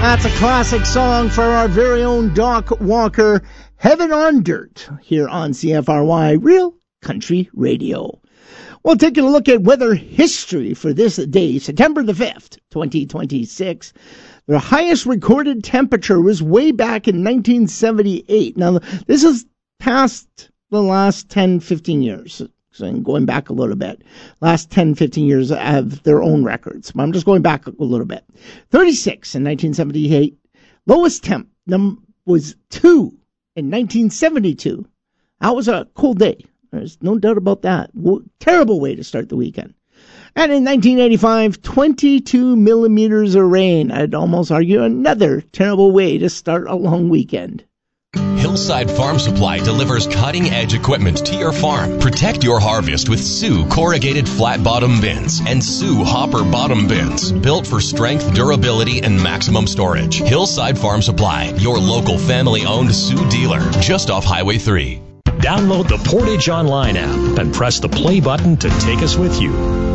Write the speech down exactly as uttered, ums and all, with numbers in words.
That's a classic song for our very own Doc Walker, Heaven on Dirt, here on C F R Y Real Country Radio. Well, taking a look at weather history for this day, September the fifth, twenty twenty-six. The highest recorded temperature was way back in nineteen seventy-eight. Now, this is past the last ten, fifteen years. So I'm going back a little bit. Last ten, fifteen years have their own records. I'm just going back a little bit. thirty-six in nineteen seventy-eight. Lowest temp num- was two in nineteen seventy-two. That was a cool day. There's no doubt about that. W- terrible way to start the weekend. And in nineteen eighty-five, twenty-two millimeters of rain. I'd almost argue another terrible way to start a long weekend. Hillside Farm Supply delivers cutting-edge equipment to your farm. Protect your harvest with Sioux corrugated flat-bottom bins and Sioux hopper bottom bins, built for strength, durability, and maximum storage. Hillside Farm Supply, your local family-owned Sioux dealer, just off Highway three. Download the Portage Online app and press the play button to take us with you.